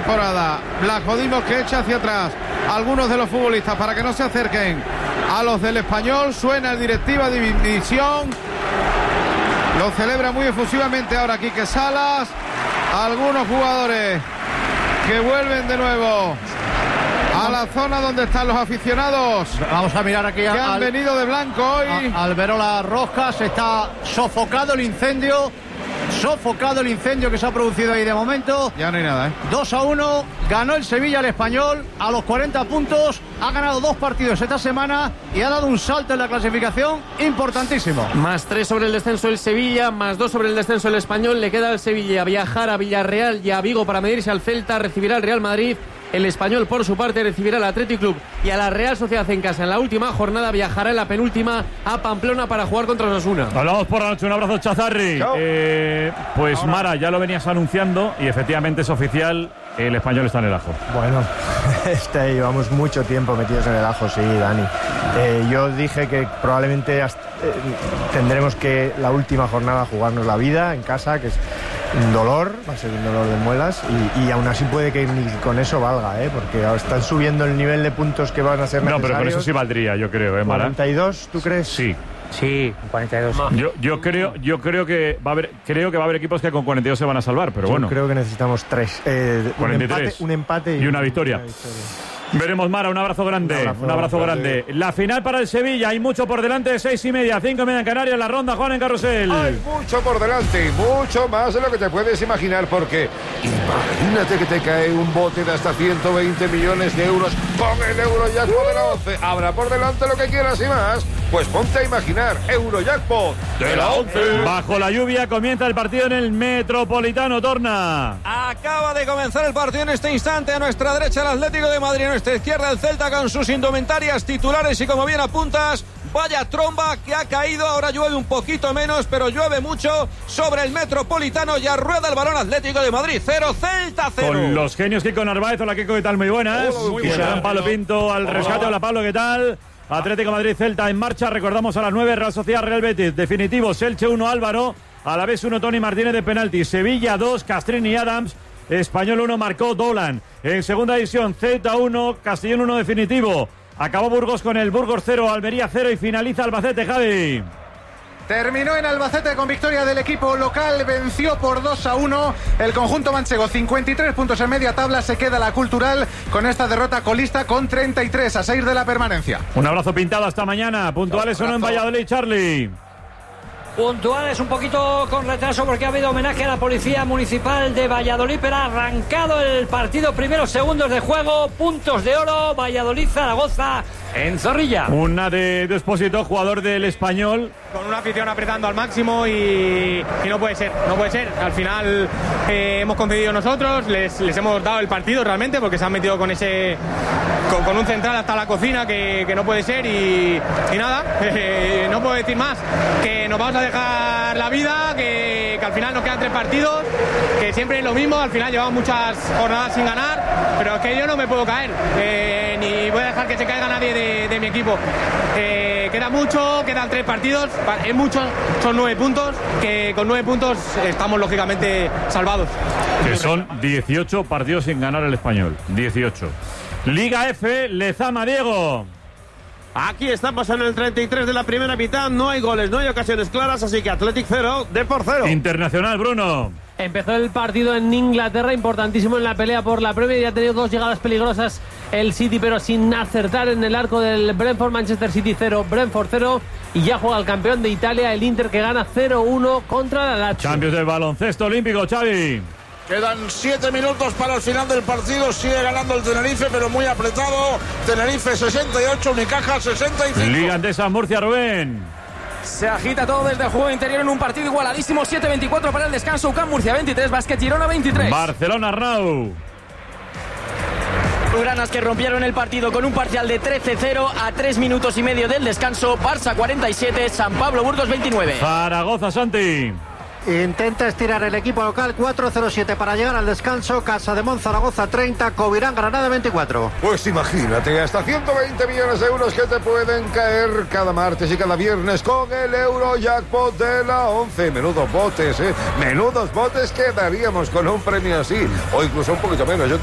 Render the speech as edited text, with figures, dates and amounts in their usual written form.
temporada. Blasco que echa hacia atrás a algunos de los futbolistas para que no se acerquen a los del Español. Suena el Directiva de División. Lo celebra muy efusivamente ahora Quique Salas. Algunos jugadores que vuelven de nuevo a la zona donde están los aficionados. Vamos a mirar aquí que han venido de blanco hoy. Alberola Roscas, está sofocado el incendio que se ha producido ahí de momento. Ya no hay nada, 2-1, ganó el Sevilla al Español a los 40 puntos, ha ganado 2 partidos esta semana y ha dado un salto en la clasificación importantísimo. +3 sobre el descenso el Sevilla, +2 sobre el descenso el Español. Le queda al Sevilla viajar a Villarreal y a Vigo para medirse al Celta, recibirá al Real Madrid. El Español, por su parte, recibirá al Athletic Club y a la Real Sociedad en casa. En la última jornada viajará en la penúltima a Pamplona para jugar contra Osasuna. Hablamos por la noche. Un abrazo, Chazarri. Pues ahora, Mara, ya lo venías anunciando y efectivamente es oficial. El Español está en el ajo. Bueno, llevamos mucho tiempo metidos en el ajo, sí, Dani. Yo dije que probablemente tendremos que la última jornada jugarnos la vida en casa, que es un dolor, va a ser un dolor de muelas, y aún así puede que ni con eso valga, porque están subiendo el nivel de puntos que van a ser necesarios. No, pero con eso sí valdría, yo creo, Mara. ¿42, tú crees? Sí, 42. Yo creo que va a haber equipos que con 42 se van a salvar, pero bueno. Yo creo que necesitamos 3. 43. Un empate y una victoria. Veremos, Mara, un abrazo grande. Un abrazo grande. La final para el Sevilla, hay mucho por delante, 6:30, 5:30 en Canarias, la ronda, Juan, en Carrusel. Hay mucho por delante, mucho más de lo que te puedes imaginar, porque imagínate que te cae un bote de hasta 120 millones de euros con el Eurojackpot de la 11. Habrá por delante lo que quieras y más. Pues ponte a imaginar, Eurojackpot de la 11. Bajo la lluvia comienza el partido en el Metropolitano, Torna. Acaba de comenzar el partido en este instante. A nuestra derecha el Atlético de Madrid, a nuestra izquierda el Celta con sus indumentarias titulares y como bien apuntas, vaya tromba que ha caído. Ahora llueve un poquito menos, pero llueve mucho sobre el Metropolitano. Ya rueda el balón Atlético de Madrid, 0, Celta 0. Con los genios Kiko Narváez. Hola Kiko, ¿qué tal? Muy buenas. Muy buenas. Pablo Pinto al rescate. Hola Pablo, ¿qué tal? Atlético Madrid Celta en marcha, recordamos a las 9, Real Sociedad Real Betis, definitivos, Elche 1, Álvaro, a la vez 1, Tony Martínez de penalti, Sevilla 2, Castrini y Adams, Español 1, marcó Dolan, en segunda división Celta 1, Castellón 1 definitivo, acabó Burgos con el Burgos 0, Almería 0 y finaliza Albacete, Javi. Terminó en Albacete con victoria del equipo local, venció por 2-1 el conjunto manchego, 53 puntos en media tabla, se queda la Cultural con esta derrota colista con 33 a 6 de la permanencia. Un abrazo pintado, hasta mañana, puntuales o no en Valladolid, Charlie. Puntuales un poquito con retraso porque ha habido homenaje a la Policía Municipal de Valladolid, pero ha arrancado el partido, primeros segundos de juego, puntos de oro, Valladolid-Zaragoza en Zorrilla. Una de Expósito, jugador del Español. Con una afición apretando al máximo y no puede ser. Al final hemos concedido nosotros, les hemos dado el partido realmente porque se han metido con un central hasta la cocina que no puede ser y nada, no puedo decir más, que nos vamos a dejar la vida, que al final nos quedan 3 partidos, que siempre es lo mismo, al final llevamos muchas jornadas sin ganar, pero es que yo no me puedo caer, ni voy a dejar que se caiga nadie de mi equipo. Queda mucho, quedan 3 partidos, es mucho, son 9 puntos, que con 9 puntos estamos lógicamente salvados. Que son 18 partidos sin ganar el Español, 18. Liga F, Lezama, Diego. Aquí estamos en el 33 de la primera mitad, no hay goles, no hay ocasiones claras, así que Athletic 0, Depor 0. Internacional, Bruno. Empezó el partido en Inglaterra, importantísimo en la pelea por la Premier, y ha tenido 2 llegadas peligrosas el City, pero sin acertar en el arco del Brentford. Manchester City 0, Brentford 0, y ya juega el campeón de Italia, el Inter, que gana 0-1 contra la Lazio. Champions del baloncesto olímpico, Xavi. Quedan 7 minutos para el final del partido. Sigue ganando el Tenerife, pero muy apretado. Tenerife 68, Unicaja 65. Liga Andesa, Murcia, Rubén. Se agita todo desde el juego interior en un partido igualadísimo. 7-24 para el descanso. UCAM Murcia 23, Basket Girona 23. Barcelona, Arnau. Blaugranas que rompieron el partido con un parcial de 13-0 a 3 minutos y medio del descanso. Barça 47, San Pablo Burgos 29. Zaragoza, Santi. Intenta estirar el equipo local, 4-0-7 para llegar al descanso. Casa de Zaragoza 30, Covirán Granada 24. Pues imagínate, hasta 120 millones de euros que te pueden caer cada martes y cada viernes con el Eurojackpot de la 11. Menudos botes, menudos botes que daríamos con un premio así, o incluso un poquito menos.